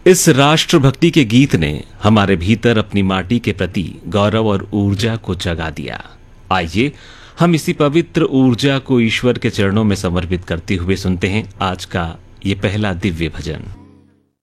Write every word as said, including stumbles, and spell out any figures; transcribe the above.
इस राष्ट्रभक्ति के गीत ने हमारे भीतर अपनी माटी के प्रति गौरव और ऊर्जा को जगा दिया। आइए हम इसी पवित्र ऊर्जा को ईश्वर के चरणों में समर्पित करते हुए सुनते हैं आज का ये पहला दिव्य भजन।